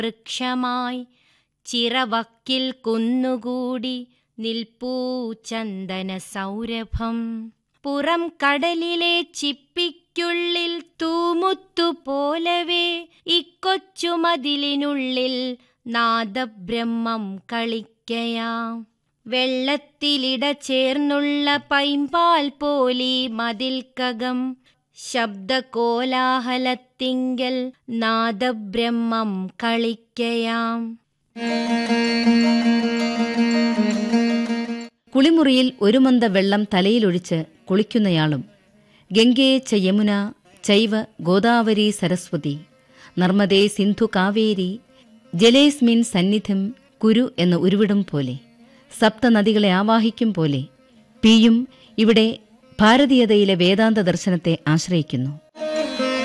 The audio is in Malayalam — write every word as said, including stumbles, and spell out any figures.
വൃക്ഷമായി ചിറവക്കിൽ കുന്നുകൂടി നിൽപ്പൂ ചന്ദന സൗരഭം. പുറം കടലിലെ ചിപ്പിക്കുള്ളിൽ തൂമുത്തു പോലവേ ഇക്കൊച്ചുമതിലിനുള്ളിൽ നാദബ്രഹ്മം കളിക്കയാം. വെള്ളത്തിലിട ചേർന്നുള്ള പൈമ്പാൽ പോലീ മതിൽക്കകം ശബ്ദകോലാഹലത്തിങ്കൽ നാദബ്രഹ്മം കളിക്കയാം. കുളിമുറിയിൽ ഒരു മന്ത വെള്ളം തലയിലൊഴിച്ച് കുളിക്കുന്നയാളും ഗംഗേ ച യമുന ചൈവ ഗോദാവരി സരസ്വതി നർമ്മദേ സിന്ധു കാവേരി ജലേസ്മിൻ സന്നിധിം കുരു എന്ന ഉരുവിടും പോലെ, സപ്തനദികളെ ആവാഹിക്കും പോലെ പിയും ഇവിടെ ഭാരതീയതയിലെ വേദാന്ത ദർശനത്തെ ആശ്രയിക്കുന്നു.